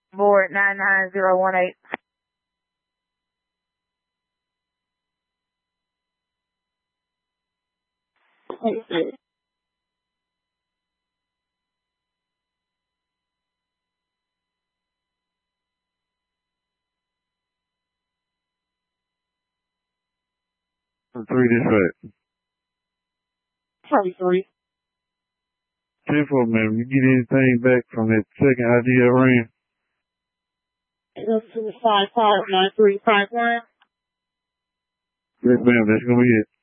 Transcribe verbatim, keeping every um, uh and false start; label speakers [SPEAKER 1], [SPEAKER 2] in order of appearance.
[SPEAKER 1] Board nine nine zero one eight.
[SPEAKER 2] Okay.
[SPEAKER 3] Three dispatch.
[SPEAKER 2] Probably three.
[SPEAKER 3] ten four, man. You get anything back from that second I D that ran?
[SPEAKER 2] That's two five five nine three five one.
[SPEAKER 3] Yes, ma'am. That's gonna be it.